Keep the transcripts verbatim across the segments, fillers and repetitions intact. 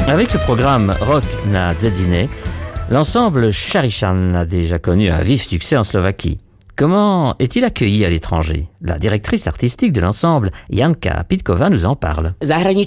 Avec le programme Rock na Dzedzine, l'ensemble Šarišan a déjà connu un vif succès en Slovaquie. Comment est-il accueilli à l'étranger? La directrice artistique de l'ensemble, Janka Pitkova, nous en parle.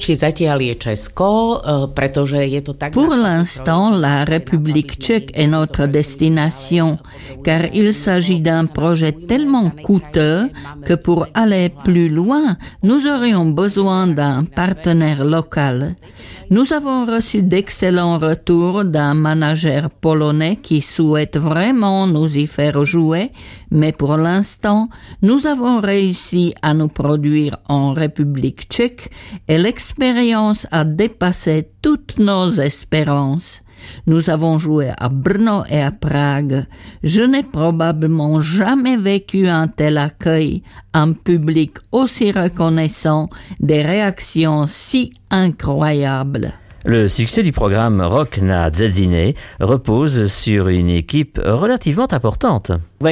Pour l'instant, la République tchèque est notre destination, car il s'agit d'un projet tellement coûteux que pour aller plus loin, nous aurions besoin d'un partenaire local. Nous avons reçu d'excellents retours d'un manager polonais qui souhaite vraiment nous y faire jouer, mais pour l'instant, nous avons réussi à nous produire en République tchèque et l'expérience a dépassé toutes nos espérances. Nous avons joué à Brno et à Prague. Je n'ai probablement jamais vécu un tel accueil, un public aussi reconnaissant, des réactions si incroyables. Le succès du programme Rock na Dzedzine repose sur une équipe relativement importante.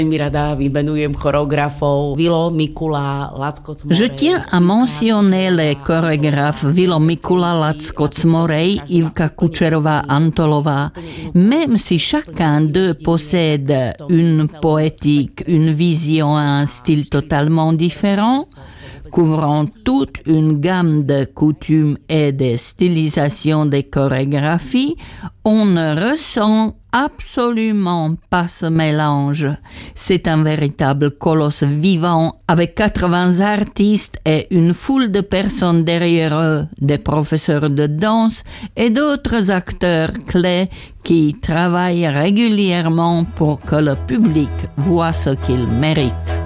Je tiens à mentionner les chorégraphes Vilo Mikula, Lacko Cmorej, Ivka Kučerová-Antolová. Même si chacun d'eux possède une poétique, une vision, un style totalement différent, couvrant toute une gamme de coutumes et de stylisations des chorégraphies, on ne ressent absolument pas ce mélange. C'est un véritable colosse vivant avec quatre-vingts artistes et une foule de personnes derrière eux, des professeurs de danse et d'autres acteurs clés qui travaillent régulièrement pour que le public voit ce qu'il mérite.